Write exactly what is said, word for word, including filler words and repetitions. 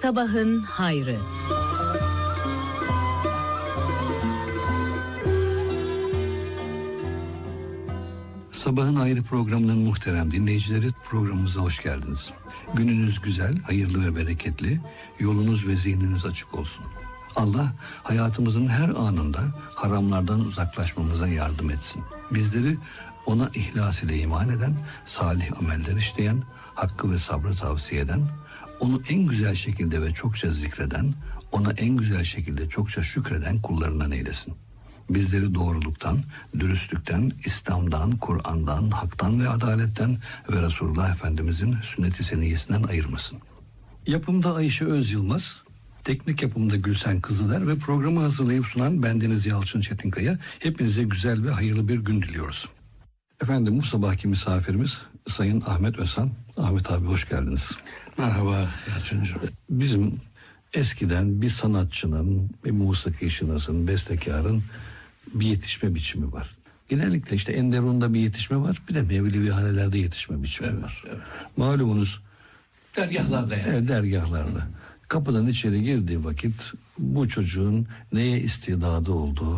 Sabahın hayrı. Sabahın Ayrı programının muhterem dinleyicileri, programımıza hoş geldiniz. Gününüz güzel, hayırlı ve bereketli, yolunuz ve zihniniz açık olsun. Allah hayatımızın her anında haramlardan uzaklaşmamıza yardım etsin. Bizleri ona ihlas ile iman eden, salih ameller işleyen, hakkı ve sabrı tavsiye eden, onu en güzel şekilde ve çokça zikreden, ona en güzel şekilde çokça şükreden kullarından eylesin. Bizleri doğruluktan, dürüstlükten, İslam'dan, Kur'an'dan, haktan ve adaletten ve Resulullah Efendimizin sünnet-i seniyyesinden ayırmasın. Yapımda Ayşe Öz Yılmaz, teknik yapımda Gülsen Kızıler ve programı hazırlayıp sunan bendeniz Yalçın Çetinkaya. Hepinize güzel ve hayırlı bir gün diliyoruz. Efendim, bu sabahki misafirimiz Sayın Ahmet Özhan. Ahmet abi, hoş geldiniz. Merhaba Yalçıncığım. Bizim eskiden bir sanatçının, bir musiki şinasının, bestekarın bir yetişme biçimi var. Genellikle işte Enderun'da bir yetişme var, bir de Mevlevihanelerde yetişme biçimi Evet, var. evet. Malumunuz Dergahlarda yani. evet, dergahlarda. Kapıdan içeri girdiği vakit bu çocuğun neye istidadı olduğu,